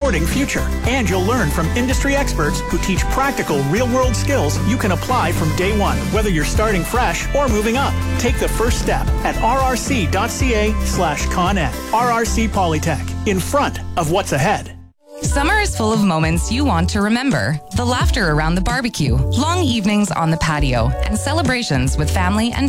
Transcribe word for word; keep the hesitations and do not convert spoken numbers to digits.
rewarding future. And you'll learn from industry experts who teach practical, real-world skills you can apply from day one, whether you're starting fresh or moving up. Take the first step at rrc.ca slash ConEd. R R C Polytech, in front of what's ahead. Summer is full of moments you want to remember. The laughter around the barbecue, long evenings on the patio, and celebrations with family and